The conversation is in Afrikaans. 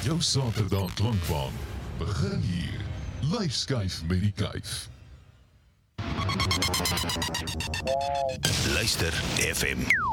Jou Saterdag klankbaan begin hier. Lyfskuif met die kuif. Luister FM.